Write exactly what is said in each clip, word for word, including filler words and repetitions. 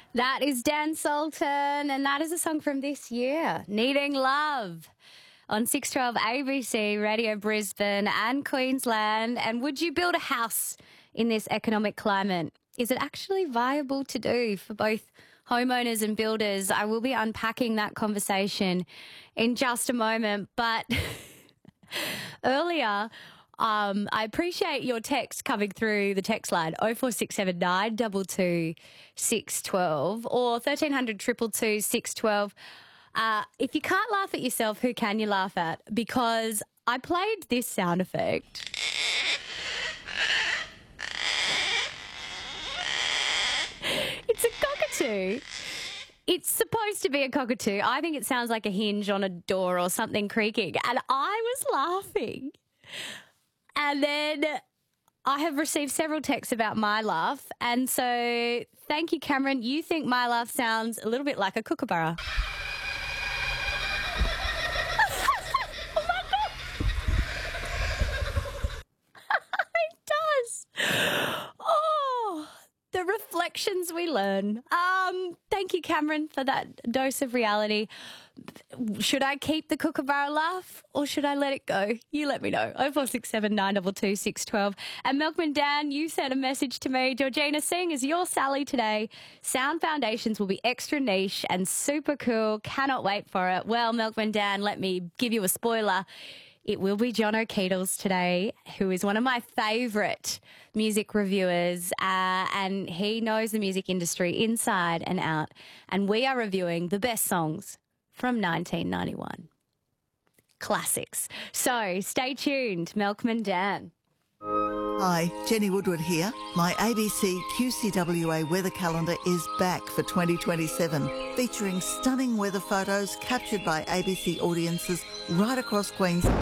That is Dan Sultan, and that is a song from this year, Needing Love, on six twelve A B C, Radio Brisbane and Queensland. And would you build a house in this economic climate? Is it actually viable to do for both homeowners and builders? I will be unpacking that conversation in just a moment. But earlier, um, I appreciate your text coming through the text line, oh four six seven nine, two two six one two or thirteen hundred, two two two, six one two. Uh, if you can't laugh at yourself, who can you laugh at? Because I played this sound effect. It's a cockatoo. It's supposed to be a cockatoo. I think it sounds like a hinge on a door or something creaking. And I was laughing. And then I have received several texts about my laugh. And so thank you, Cameron. You think my laugh sounds a little bit like a kookaburra. Oh, my God. It does. Oh, the reflections we learn. Um, thank you, Cameron, for that dose of reality. Should I keep the kookaburra laugh or should I let it go? You let me know. oh four six seven nine two two six one two. And Milkman Dan, you sent a message to me. Georgina, seeing as you're Sally today, sound foundations will be extra niche and super cool. Cannot wait for it. Well, Milkman Dan, let me give you a spoiler. It will be John O'Keedles today, who is one of my favourite music reviewers, uh, and he knows the music industry inside and out. And we are reviewing the best songs from nineteen ninety-one. Classics. So stay tuned, Milkman Dan. Hi, Jenny Woodward here. My A B C Q C W A weather calendar is back for twenty twenty-seven, featuring stunning weather photos captured by A B C audiences right across Queensland.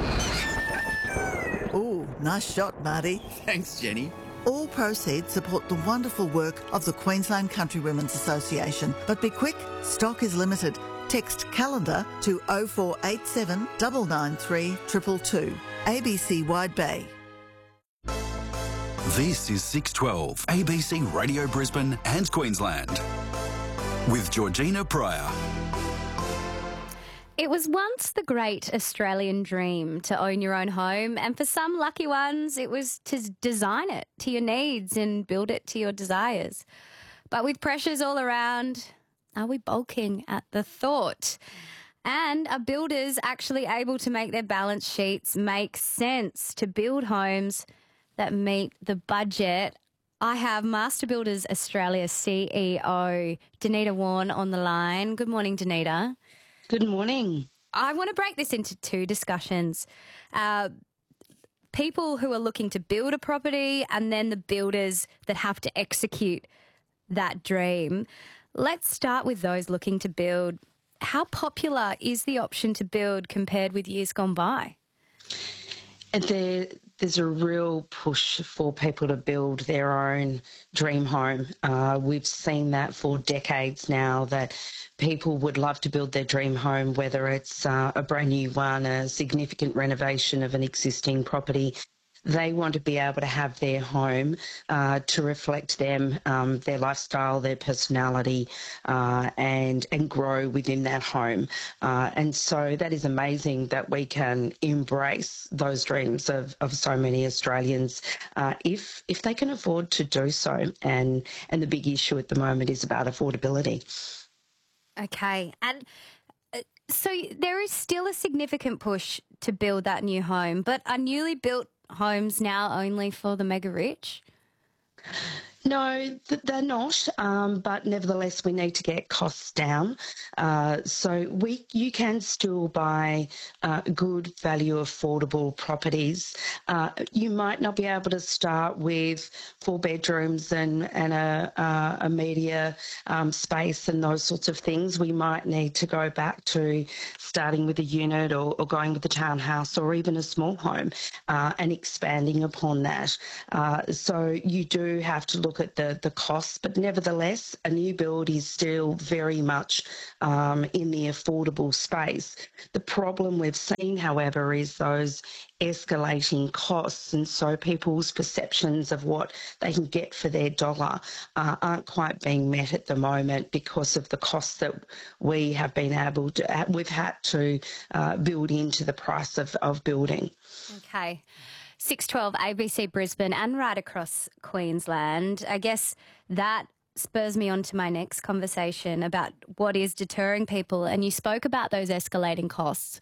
Ooh, nice shot, Marty. Thanks, Jenny. All proceeds support the wonderful work of the Queensland Country Women's Association. But be quick, stock is limited. Text calendar to oh four eight seven, nine nine three, two two two. A B C Wide Bay. This is six twelve A B C Radio Brisbane and Queensland with Georgina Pryor. It was once the great Australian dream to own your own home, and for some lucky ones, it was to design it to your needs and build it to your desires. But with pressures all around, are we balking at the thought? And are builders actually able to make their balance sheets make sense to build homes that meet the budget? I have Master Builders Australia C E O Danita Warren on the line. Good morning, Danita. Good morning. I want to break this into two discussions. Uh, people who are looking to build a property and then the builders that have to execute that dream. Let's start with those looking to build. How popular is the option to build compared with years gone by? And there, there's a real push for people to build their own dream home. Uh, we've seen that for decades now, that people would love to build their dream home, whether it's uh, a brand new one, a significant renovation of an existing property. They want to be able to have their home uh, to reflect them, um, their lifestyle, their personality, uh, and and grow within that home. Uh, and so that is amazing that we can embrace those dreams of, of so many Australians uh, if if they can afford to do so. And and the big issue at the moment is about affordability. Okay, and uh, so there is still a significant push to build that new home, but are newly built homes now only for the mega rich? No, th- they're not, um, but nevertheless we need to get costs down. Uh, so we, you can still buy uh, good value affordable properties. Uh, you might not be able to start with four bedrooms and, and a, uh, a media um, space and those sorts of things. We might need to go back to starting with a unit or, or going with a townhouse or even a small home uh, and expanding upon that. Uh, so you do have to look look at the, the costs, but nevertheless, a new build is still very much um, in the affordable space. The problem we've seen, however, is those escalating costs, and so people's perceptions of what they can get for their dollar uh, aren't quite being met at the moment because of the costs that we have been able to, we've had to uh, build into the price of, of building. Okay. six twelve A B C Brisbane and right across Queensland. I guess that spurs me on to my next conversation about what is deterring people. And you spoke about those escalating costs.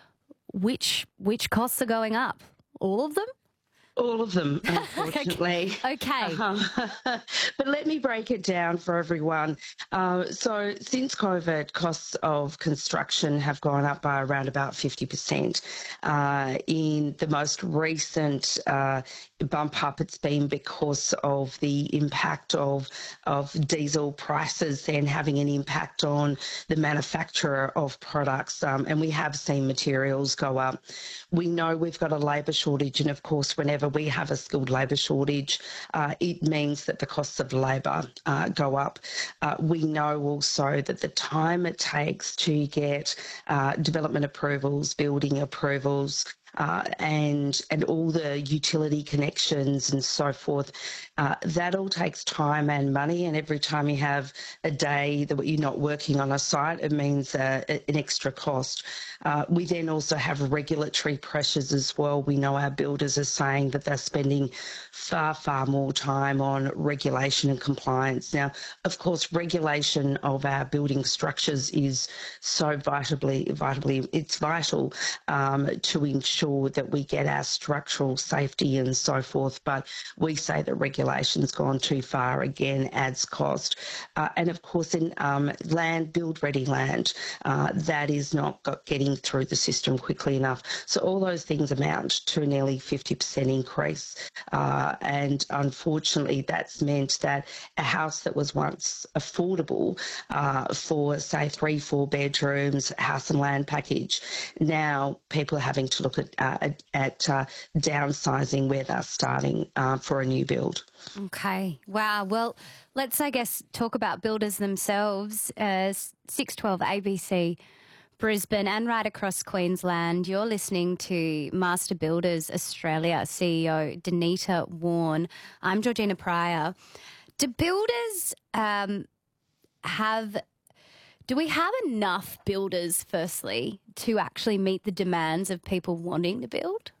Which which costs are going up? All of them? All of them, unfortunately. Okay. Uh-huh. But let me break it down for everyone. Uh, so since COVID, costs of construction have gone up by around about fifty percent. Uh, in the most recent uh, bump up, it's been because of the impact of, of diesel prices then having an impact on the manufacturer of products. Um, and we have seen materials go up. We know we've got a labour shortage, and of course, whenever we have a skilled labour shortage, uh, it means that the costs of labour uh, go up. Uh, we know also that the time it takes to get uh, development approvals, building approvals, Uh, and and all the utility connections and so forth, uh, that all takes time and money. And every time you have a day that you're not working on a site, it means uh, an extra cost. Uh, we then also have regulatory pressures as well. We know our builders are saying that they're spending far, far more time on regulation and compliance. Now, of course, regulation of our building structures is so vitally, vitally, it's vital um, to ensure that we get our structural safety and so forth, but we say that regulation's gone too far, again, adds cost. Uh, and of course, in um, land, build-ready land, uh, that is not got getting through the system quickly enough. So all those things amount to a nearly fifty percent increase. Uh, and unfortunately, that's meant that a house that was once affordable uh, for, say, three, four bedrooms, house and land package, now people are having to look at Uh, at uh, downsizing where they're starting uh, for a new build. Okay. Wow. Well, let's, I guess, talk about builders themselves. Uh, six twelve A B C Brisbane and right across Queensland. You're listening to Master Builders Australia C E O Danita Warne. I'm Georgina Pryor. Do builders um, have... Do we have enough builders, firstly, to actually meet the demands of people wanting to build?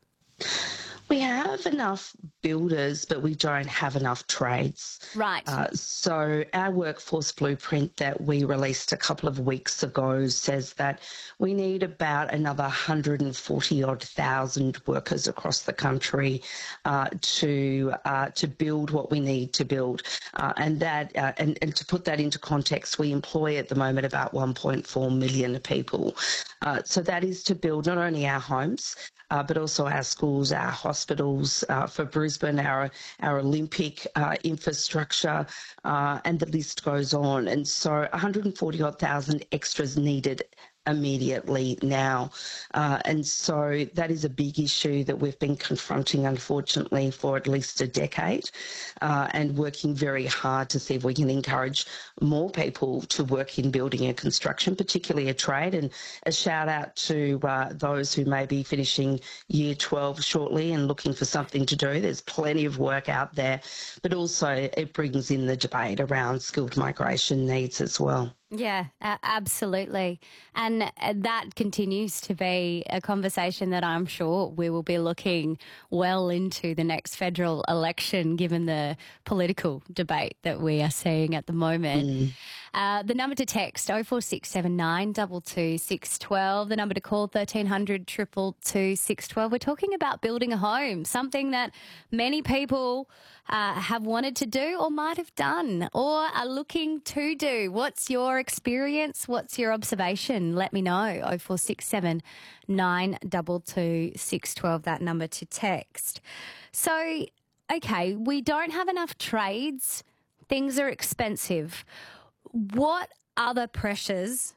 We have enough builders, but we don't have enough trades. Right. Uh, so our workforce blueprint that we released a couple of weeks ago says that we need about another one hundred forty odd thousand workers across the country uh, to uh, to build what we need to build. Uh, and that uh, and, and to put that into context, we employ at the moment about one point four million people. Uh, so that is to build not only our homes, Uh, but also our schools, our hospitals, uh, for Brisbane, our our Olympic uh, infrastructure, uh, and the list goes on. And so one hundred forty odd thousand extras needed immediately now. Uh, and so that is a big issue that we've been confronting, unfortunately, for at least a decade, uh, and working very hard to see if we can encourage more people to work in building and construction, particularly a trade. And a shout out to uh, those who may be finishing year twelve shortly and looking for something to do. There's plenty of work out there, but also it brings in the debate around skilled migration needs as well. Yeah, uh, absolutely. And uh, that continues to be a conversation that I'm sure we will be looking well into the next federal election, given the political debate that we are seeing at the moment. Mm. Uh, the number to text, oh four six seven nine, two two six one two. The number to call, thirteen hundred, two two two, six one two. We're talking about building a home, something that many people uh, have wanted to do or might have done or are looking to do. What's your experience? What's your observation? Let me know. oh four six seven nine, two two six one two, that number to text. So, okay, we don't have enough trades. Things are expensive. What other pressures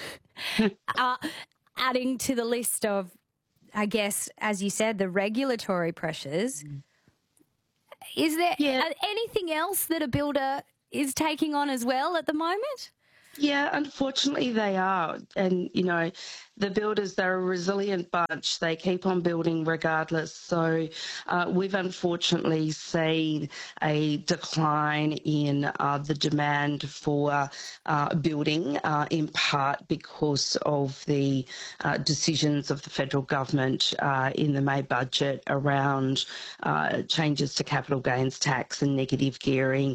are adding to the list of, I guess, as you said, the regulatory pressures? Is there Yeah. uh, anything else that a builder is taking on as well at the moment? Yeah, unfortunately they are. And, you know, the builders, they're a resilient bunch. They keep on building regardless. So uh, we've unfortunately seen a decline in uh, the demand for uh, building, uh, in part because of the uh, decisions of the federal government uh, in the May budget around uh, changes to capital gains tax and negative gearing,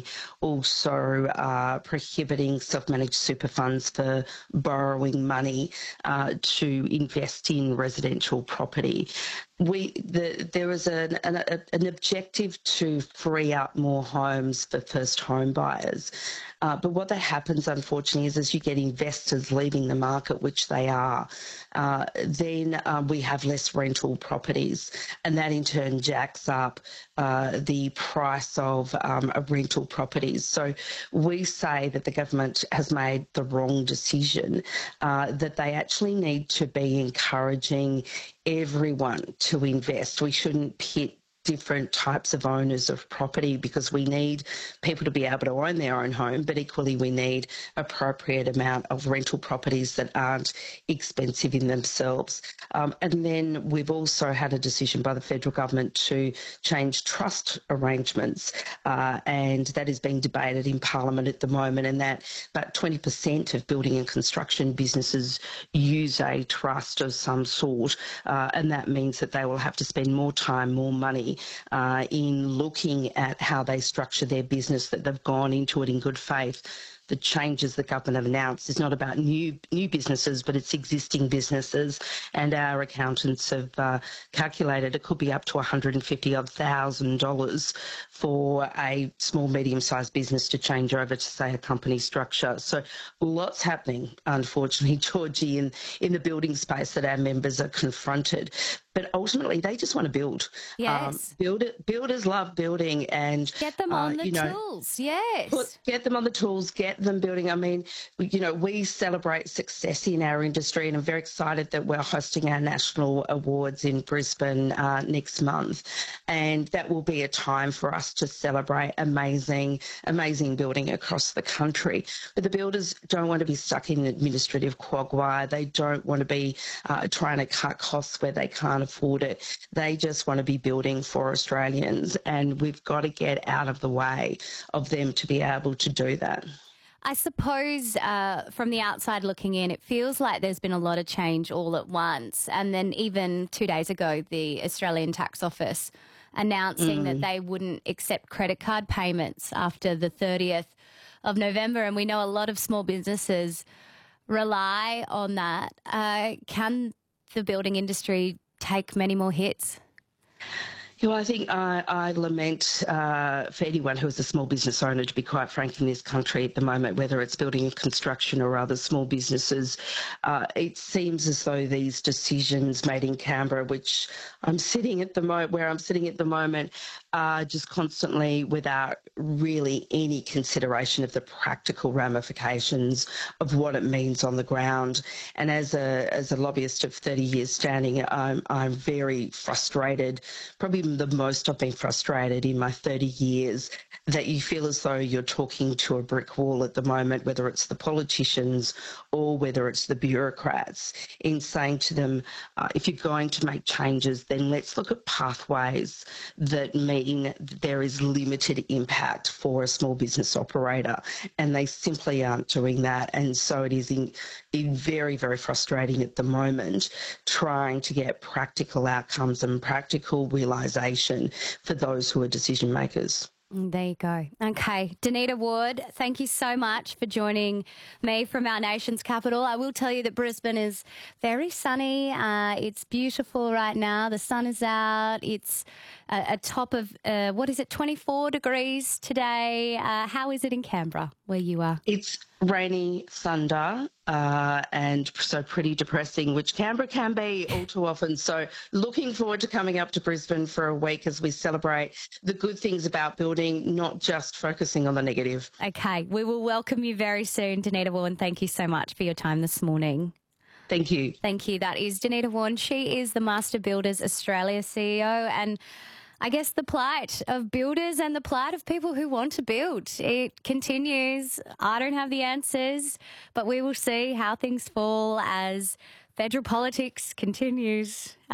also uh, prohibiting self-managed super funds for borrowing money uh, to invest in residential property. We the, there was an, an, an objective to free up more homes for first home buyers. Uh, but what that happens, unfortunately, is as you get investors leaving the market, which they are, uh, then um, we have less rental properties, and that in turn jacks up uh, the price of um, rental properties. So we say that the government has made the wrong decision, uh, that they actually need to be encouraging everyone to invest. We shouldn't pit different types of owners of property, because we need people to be able to own their own home, but equally we need appropriate amount of rental properties that aren't expensive in themselves. Um, and then we've also had a decision by the federal government to change trust arrangements, uh, and that is being debated in Parliament at the moment, and that about twenty percent of building and construction businesses use a trust of some sort, uh, and that means that they will have to spend more time, more money Uh, in looking at how they structure their business, that they've gone into it in good faith. The changes the government have announced is not about new new businesses, but it's existing businesses. And our accountants have uh, calculated it could be up to one hundred fifty odd thousand dollars for a small, medium-sized business to change over to, say, a company structure. So lots happening, unfortunately, Georgie, in, in the building space that our members are confronted. But ultimately, they just want to build. Yes. Um, build it, builders love building, and Get them on uh, the you know, tools, yes. Put, get them on the tools, get them building. I mean, we, you know, we celebrate success in our industry, and I'm very excited that we're hosting our national awards in Brisbane uh, next month. And that will be a time for us to celebrate amazing, amazing building across the country. But the builders don't want to be stuck in administrative quagmire. They don't want to be uh, trying to cut costs where they can't afford it. They just want to be building for Australians, and we've got to get out of the way of them to be able to do that. I suppose uh, from the outside looking in, it feels like there's been a lot of change all at once. And then even two days ago, the Australian Tax Office announcing mm. that they wouldn't accept credit card payments after the thirtieth of November. And we know a lot of small businesses rely on that. Uh, can the building industry take many more hits? You know, I think I, I lament uh, for anyone who is a small business owner, to be quite frank, in this country at the moment, whether it's building and construction or other small businesses. Uh, it seems as though these decisions made in Canberra, which I'm sitting at the moment, where I'm sitting at the moment, are just constantly without really any consideration of the practical ramifications of what it means on the ground. And as a as a lobbyist of thirty years standing, I'm I'm very frustrated, probably the most I've been frustrated in my thirty years, that you feel as though you're talking to a brick wall at the moment, whether it's the politicians or whether it's the bureaucrats, in saying to them, uh, if you're going to make changes, then let's look at pathways that mean there is limited impact for a small business operator, and they simply aren't doing that. And so it is in, in very, very frustrating at the moment, trying to get practical outcomes and practical realisation for those who are decision makers. There you go. Okay. Danita Ward, thank you so much for joining me from our nation's capital. I will tell you that Brisbane is very sunny. Uh, it's beautiful right now. The sun is out. It's a, a top of, uh, what is it, twenty-four degrees today. Uh, how is it in Canberra, where you are? It's rainy, thunder, uh, and so pretty depressing, which Canberra can be all too often. So looking forward to coming up to Brisbane for a week as we celebrate the good things about building, not just focusing on the negative. Okay, we will welcome you very soon, Danita Warren. Thank you so much for your time this morning. Thank you. Thank you. That is Danita Warren. She is the Master Builders Australia C E O, and I guess the plight of builders and the plight of people who want to build. It continues. I don't have the answers, but we will see how things fall as federal politics continues.